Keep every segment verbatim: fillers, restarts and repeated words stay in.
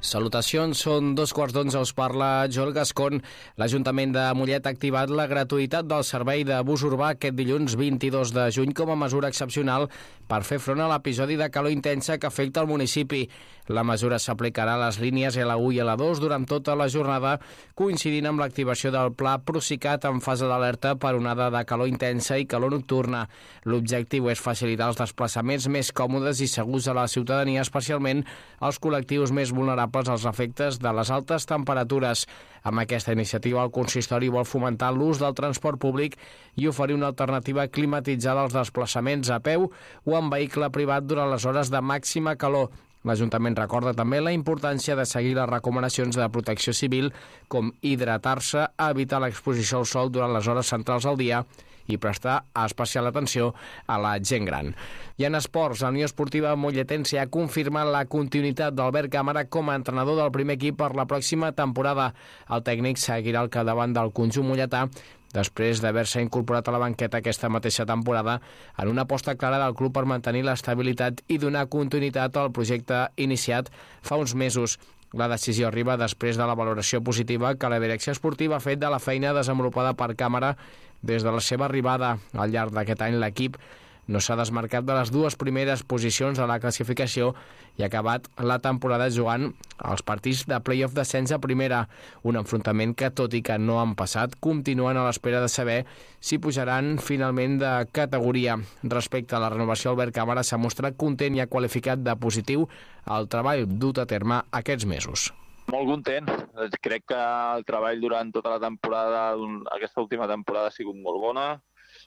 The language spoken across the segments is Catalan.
Salutacions, són dos quarts d'onze, us parla Joel Gascon. L'Ajuntament de Mollet ha activat la gratuïtat del servei de bus urbà aquest dilluns vint-i-dos de juny com a mesura excepcional per fer front a l'episodi de calor intensa que afecta el municipi. La mesura s'aplicarà a les línies L u i L dos durant tota la jornada, coincidint amb l'activació del pla Procicat en fase d'alerta per onada de calor intensa i calor nocturna. L'objectiu és facilitar els desplaçaments més còmodes i segurs a la ciutadania, especialment als col·lectius més vulnerables als efectes de les altes temperatures. Amb aquesta iniciativa, el consistori vol fomentar l'ús del transport públic i oferir una alternativa climatitzada als desplaçaments a peu o en vehicle privat durant les hores de màxima calor. L'Ajuntament recorda també la importància de seguir les recomanacions de protecció civil, com hidratar-se, evitar l'exposició al sol durant les hores centrals del dia i prestar especial atenció a la gent gran. I en esports, la Unió Esportiva Molletense ha confirmat la continuïtat d'Albert Càmara com a entrenador del primer equip per la pròxima temporada. El tècnic seguirà al capdavant del conjunt molletà després d'haver-se incorporat a la banqueta aquesta mateixa temporada en una aposta clara del club per mantenir l'estabilitat i donar continuïtat al projecte iniciat fa uns mesos. La decisió arriba després de la valoració positiva que la direcció esportiva ha fet de la feina desenvolupada per Càmara des de la seva arribada. Al llarg d'aquest any, l'equip no s'ha desmarcat de les dues primeres posicions de la classificació i ha acabat la temporada jugant els partits de play-off d'ascens a primera, un enfrontament que, tot i que no han passat, continuen a l'espera de saber si pujaran finalment de categoria. Respecte a la renovació, Albert Càmara s'ha mostrat content i ha qualificat de positiu el treball dut a terme aquests mesos. Molt content. Crec que el treball durant tota la temporada, aquesta última temporada, ha sigut molt bona.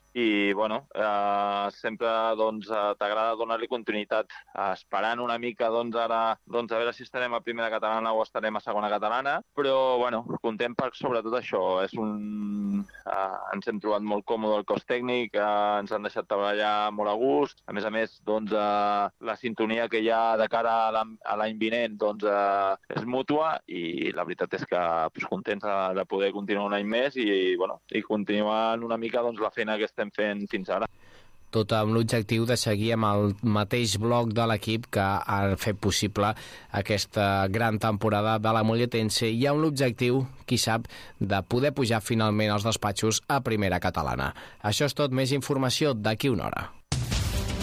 I, bueno, eh, sempre doncs, t'agrada donar-li continuïtat, eh, esperant una mica doncs, ara doncs, a veure si estarem a primera catalana o estarem a segona catalana, però bueno, content per sobretot això. És un... eh, ens hem trobat molt còmode el cos tècnic, eh, ens han deixat treballar molt a gust, a més a més doncs, eh, la sintonia que hi ha de cara a l'any vinent doncs, eh, és mútua i la veritat és que pues, contents de, de poder continuar un any més i, bueno, i continuar una mica doncs, la feina que estem fent fins ara. Tot amb l'objectiu de seguir amb el mateix bloc de l'equip que ha fet possible aquesta gran temporada de la Molletense i amb l'objectiu, qui sap, de poder pujar finalment als despatxos a primera catalana. Això és tot, més informació d'aquí una hora.